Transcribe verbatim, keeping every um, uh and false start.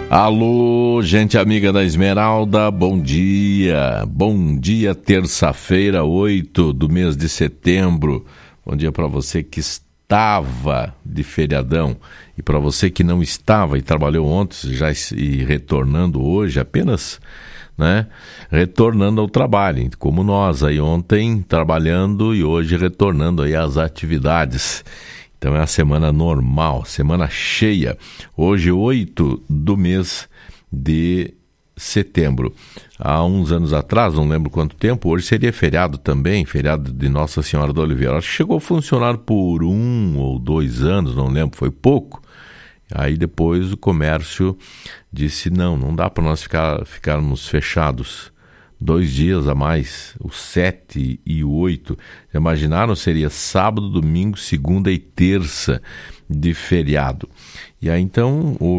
Alô, gente amiga da Esmeralda, bom dia. Bom dia, terça-feira, oito do mês de setembro. Bom dia para você que estava de feriadão e para você que não estava e trabalhou ontem já e retornando hoje, apenas, né, retornando ao trabalho, como nós aí ontem trabalhando e hoje retornando aí às atividades. Então é a semana normal, semana cheia. Hoje, oito do mês de setembro. Há uns anos atrás, não lembro quanto tempo, hoje seria feriado também, feriado de Nossa Senhora da Oliveira. Acho que chegou a funcionar por um ou dois anos, não lembro, foi pouco. Aí depois o comércio disse, não, não dá para nós ficar, ficarmos fechados. Dois dias a mais, o sete e o oito. Imaginaram? Seria sábado, domingo, segunda e terça de feriado. E aí então